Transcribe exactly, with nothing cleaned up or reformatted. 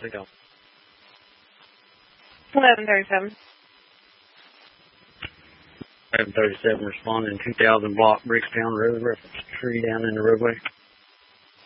Pick up. eleven thirty-seven. eleven thirty-seven responding, two thousand block Brickstown Road, reference tree down in the roadway.